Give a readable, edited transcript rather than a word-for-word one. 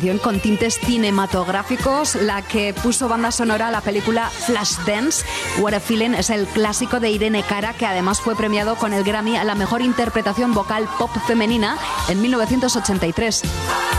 con tintes cinematográficos, la que puso banda sonora a la película Flashdance. What a Feeling es el clásico de Irene Cara, que además fue premiado con el Grammy a la mejor interpretación vocal pop femenina en 1983.